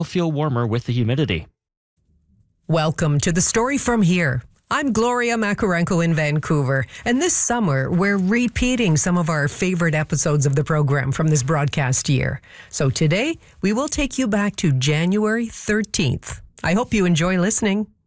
will feel warmer with the humidity. Welcome to The Story From Here. I'm Gloria Makarenko in Vancouver, and this summer we're repeating some of our favorite episodes of the program from this broadcast year. So today we will take you back to January 13th. I hope you enjoy listening.